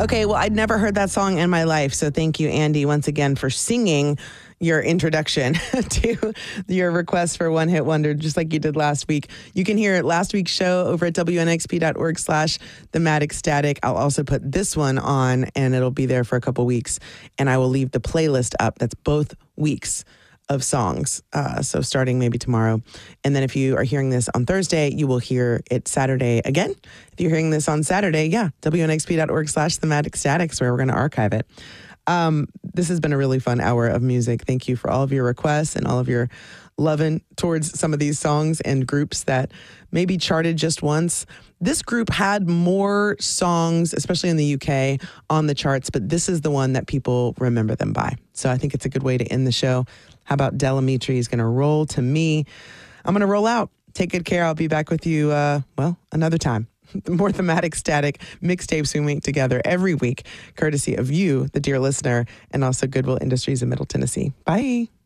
Okay, well, I'd never heard that song in my life. So thank you, Andy, once again for singing your introduction to your request for One Hit Wonder, just like you did last week. You can hear last week's show over at wnxp.org/thematic static. I'll also put this one on, and it'll be there for a couple weeks. And I will leave the playlist up. That's both weeks of songs. So starting maybe tomorrow. And then if you are hearing this on Thursday, you will hear it Saturday again. If you're hearing this on Saturday, wnxp.org/thematic static is where we're going to archive it. This has been a really fun hour of music. Thank you for all of your requests and all of your loving towards some of these songs and groups that maybe charted just once. This group had more songs, especially in the UK, on the charts, but this is the one that people remember them by. So I think it's a good way to end the show. How about Del Amitri is going to roll to me? I'm going to roll out. Take good care. I'll be back with you, another time. More thematic static mixtapes we make together every week, courtesy of you, the dear listener, and also Goodwill Industries in Middle Tennessee. Bye.